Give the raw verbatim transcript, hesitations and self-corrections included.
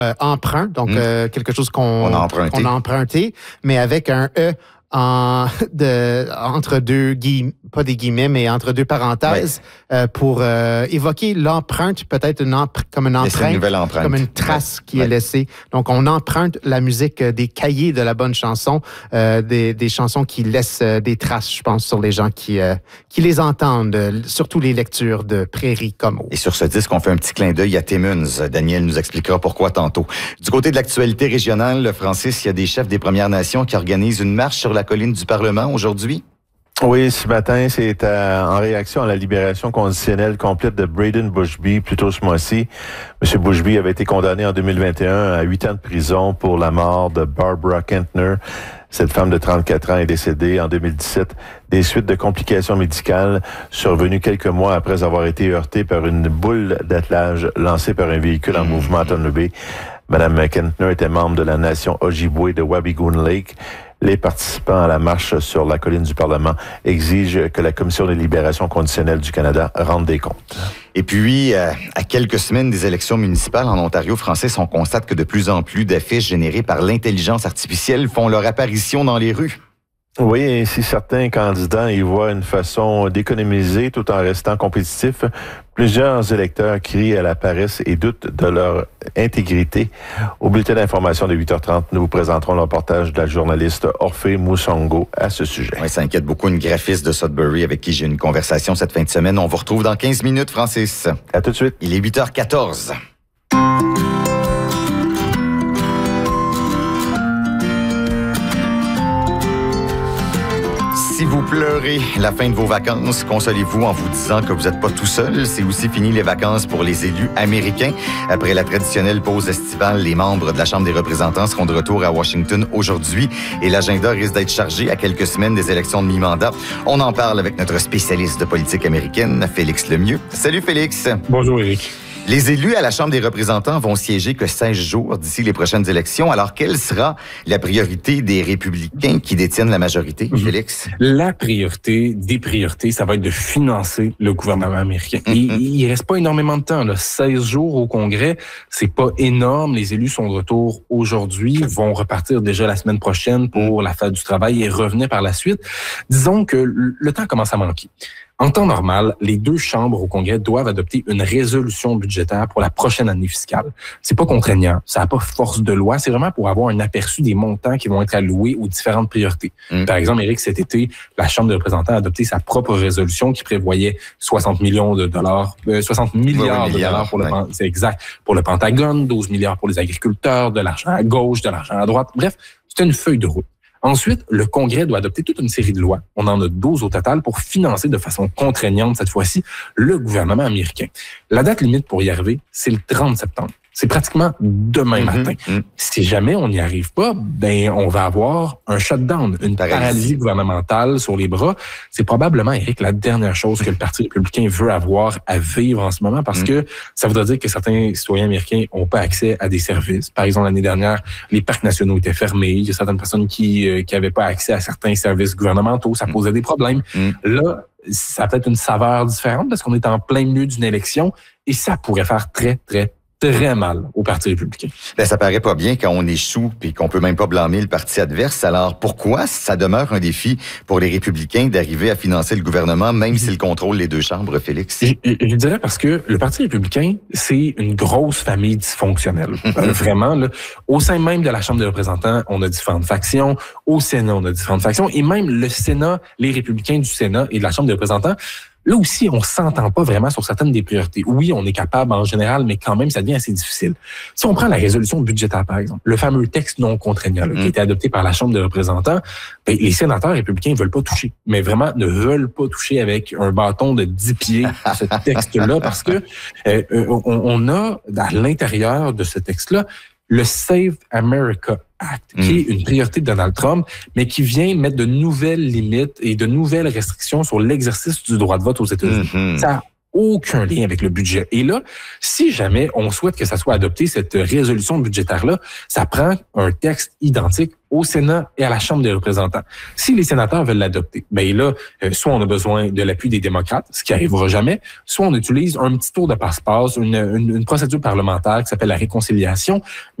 euh, emprunt, donc mmh. euh, quelque chose qu'on, on a emprunté. qu'on a emprunté, mais avec un E en, de, entre deux guillemets, pas des guillemets, mais entre deux parenthèses, ouais. euh, pour euh, évoquer l'empreinte, peut-être une empr- comme une empreinte, une empreinte, comme une trace ouais. qui ouais. est laissée. Donc, on emprunte la musique des cahiers de la bonne chanson, euh, des, des chansons qui laissent euh, des traces, je pense, sur les gens qui, euh, qui les entendent, euh, surtout les lectures de Prairie Como. Et sur ce disque, on fait un petit clin d'œil à Timmins. Daniel nous expliquera pourquoi tantôt. Du côté de l'actualité régionale, Francis, il y a des chefs des Premières Nations qui organisent une marche sur la colline du Parlement aujourd'hui. Oui, ce matin, c'est à, en réaction à la libération conditionnelle complète de Braden Bushby, plus tôt ce mois-ci. M. Bushby avait été condamné en deux mille vingt et un à huit ans de prison pour la mort de Barbara Kentner. Cette femme de trente-quatre ans est décédée en deux mille dix-sept des suites de complications médicales survenues quelques mois après avoir été heurtée par une boule d'attelage lancée par un véhicule en mouvement à Thunder Bay. Madame Kentner était membre de la nation Ojibwe de Wabigoon Lake. Les participants à la marche sur la colline du Parlement exigent que la Commission de libération conditionnelle du Canada rende des comptes. Et puis, euh, à quelques semaines des élections municipales en Ontario, Francis, on constate que de plus en plus d'affiches générées par l'intelligence artificielle font leur apparition dans les rues. Oui, et si certains candidats y voient une façon d'économiser tout en restant compétitifs, plusieurs électeurs crient à la paresse et doutent de leur intégrité. Au bulletin d'information de huit heures trente, nous vous présenterons le reportage de la journaliste Orphée Moussongo à ce sujet. Oui, ça inquiète beaucoup une graphiste de Sudbury avec qui j'ai eu une conversation cette fin de semaine. On vous retrouve dans quinze minutes, Francis. À tout de suite. Il est huit heures quatorze. Si vous pleurez la fin de vos vacances, consolez-vous en vous disant que vous n'êtes pas tout seul. C'est aussi fini les vacances pour les élus américains. Après la traditionnelle pause estivale, les membres de la Chambre des représentants seront de retour à Washington aujourd'hui et l'agenda risque d'être chargé à quelques semaines des élections de mi-mandat. On en parle avec notre spécialiste de politique américaine, Félix Lemieux. Salut Félix. Bonjour Éric. Les élus à la Chambre des représentants vont siéger que seize jours d'ici les prochaines élections. Alors, quelle sera la priorité des républicains qui détiennent la majorité, Félix? La priorité des priorités, ça va être de financer le gouvernement américain. Et Mm-hmm. il reste pas énormément de temps, là. seize jours au Congrès, c'est pas énorme. Les élus sont de retour aujourd'hui, vont repartir déjà la semaine prochaine pour la fête du travail et revenir par la suite. Disons que le temps commence à manquer. En temps normal, les deux chambres au Congrès doivent adopter une résolution budgétaire pour la prochaine année fiscale. C'est pas contraignant, ça n'a pas force de loi, c'est vraiment pour avoir un aperçu des montants qui vont être alloués aux différentes priorités. Mmh. Par exemple, Éric, cet été, la Chambre des représentants a adopté sa propre résolution qui prévoyait soixante millions de dollars, euh, soixante milliards oui, oui, de dollars pour le, ouais. c'est exact, pour le Pentagone, douze milliards pour les agriculteurs, de l'argent à gauche, de l'argent à droite. Bref, c'est une feuille de route. Ensuite, le Congrès doit adopter toute une série de lois. On en a douze au total pour financer de façon contraignante, cette fois-ci, le gouvernement américain. La date limite pour y arriver, c'est le trente septembre. C'est pratiquement demain mm-hmm, matin. Mm-hmm. Si jamais on n'y arrive pas, ben on va avoir un shutdown, une paralysie, paralysie gouvernementale sur les bras. C'est probablement, Éric, la dernière chose que le Parti républicain veut avoir à vivre en ce moment parce mm-hmm. que ça voudrait dire que certains citoyens américains n'ont pas accès à des services. Par exemple, l'année dernière, les parcs nationaux étaient fermés. Il y a certaines personnes qui euh, qui n'avaient pas accès à certains services gouvernementaux. Ça posait mm-hmm. des problèmes. Mm-hmm. Là, ça a peut-être une saveur différente parce qu'on est en plein milieu d'une élection et ça pourrait faire très, très très mal au Parti républicain. Ben, ça paraît pas bien quand on échoue et qu'on peut même pas blâmer le parti adverse. Alors, pourquoi ça demeure un défi pour les républicains d'arriver à financer le gouvernement, même s'ils contrôlent les deux chambres, Félix? Je, je dirais parce que le Parti républicain, c'est une grosse famille dysfonctionnelle. euh, vraiment, là, au sein même de la Chambre des représentants, on a différentes factions. Au Sénat, on a différentes factions. Et même le Sénat, les républicains du Sénat et de la Chambre des représentants, là aussi, on s'entend pas vraiment sur certaines des priorités. Oui, on est capable en général, mais quand même, ça devient assez difficile. Si on prend la résolution budgétaire, par exemple, le fameux texte non contraignant là, mmh. qui a été adopté par la Chambre des représentants, ben, les sénateurs républicains ne veulent pas toucher, mais vraiment ne veulent pas toucher avec un bâton de dix pieds ce texte-là, parce que euh, on, on a, à l'intérieur de ce texte-là, le Save America Act, mmh. qui est une priorité de Donald Trump, mais qui vient mettre de nouvelles limites et de nouvelles restrictions sur l'exercice du droit de vote aux États-Unis. Mmh. Ça n'a aucun lien avec le budget. Et là, si jamais on souhaite que ça soit adopté, cette résolution budgétaire-là, ça prend un texte identique au Sénat et à la Chambre des représentants. Si les sénateurs veulent l'adopter, ben là, euh, soit on a besoin de l'appui des démocrates, ce qui arrivera jamais, soit on utilise un petit tour de passe-passe, une, une, une procédure parlementaire qui s'appelle la réconciliation.